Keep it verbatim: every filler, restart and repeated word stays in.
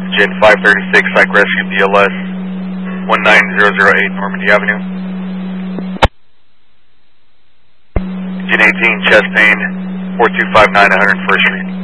Gen five thirty-six, Psych Rescue B L S, one nine zero zero eight Normandy Avenue. Gen eighteen, chest pain, four two five nine, one hundred first Street.